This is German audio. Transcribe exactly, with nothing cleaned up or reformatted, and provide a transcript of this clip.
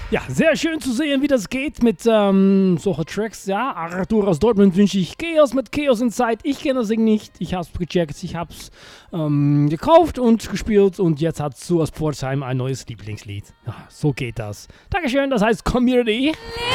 Ja, sehr schön zu sehen, wie das geht mit ähm, solchen Tracks. Ja, Arthur aus Dortmund wünsche ich Chaos mit Chaos Inside. Ich kenne das Ding nicht. Ich habe es gecheckt, ich habe es ähm, gekauft und gespielt und jetzt hat Suas Pforzheim ein neues Lieblingslied. Ja, so geht das. Dankeschön, das heißt Community.